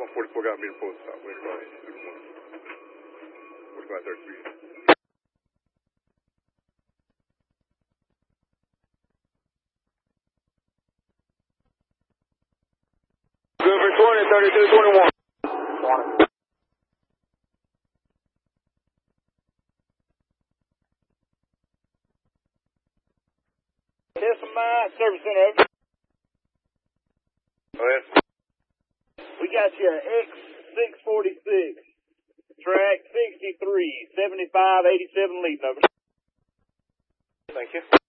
144 got me to post stop. Wait, right. 4533. Good for 20, 32, 21. SMI Service Center. Oh, yes. We got you X646, track 63, 7587 lead number. Thank you.